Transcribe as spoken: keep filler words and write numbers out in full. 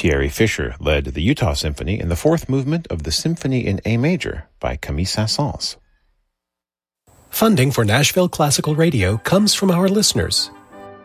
Thierry Fischer led the Utah Symphony in the fourth movement of the Symphony in A Major by Camille Saint-Saëns. Funding for Nashville Classical Radio comes from our listeners